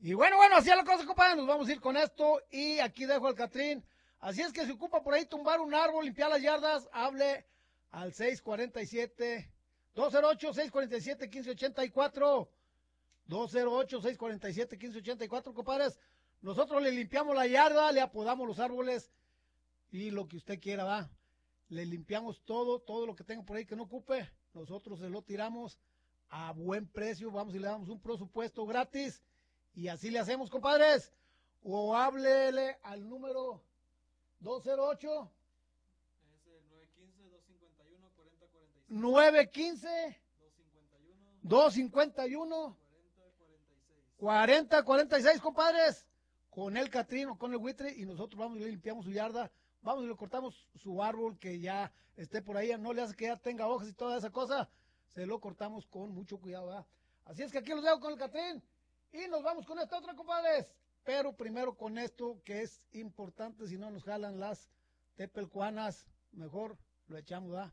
Y bueno, así es la cosa, compadre, nos vamos a ir con esto y aquí dejo al Catrín. Así es que si ocupa por ahí tumbar un árbol, limpiar las yardas, hable al 208-647-1584. 208-647-1584, compadres. Nosotros le limpiamos la yarda, le apodamos los árboles y lo que usted quiera, va. Le limpiamos todo lo que tenga por ahí que no ocupe. Nosotros se lo tiramos a buen precio, vamos y le damos un presupuesto gratis. Y así le hacemos, compadres. O háblele al número 208. Es el 915-251-4046. 915-251-4046, compadres. Con el Catrín o con el buitre y nosotros vamos y le limpiamos su yarda. Vamos y le cortamos su árbol que ya esté por ahí. No le hace que ya tenga hojas y toda esa cosa. Se lo cortamos con mucho cuidado, ¿verdad? Así es que aquí los dejo con el Catrín. Y nos vamos con esta otra, compadres. Pero primero con esto que es importante, si no nos jalan las tepelcuanas, mejor lo echamos, ¿verdad?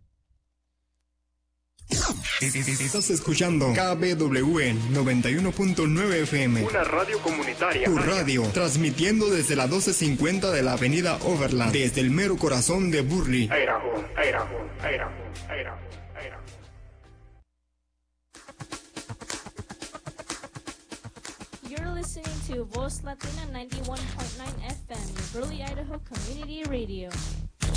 Estás escuchando KBWN 91.9 FM. Una radio comunitaria. Tu radio, transmitiendo desde la 1250 de la avenida Overland, desde el mero corazón de Burley. Idaho. You're listening to Voz Latina 91.9 FM, Burley, Idaho Community Radio.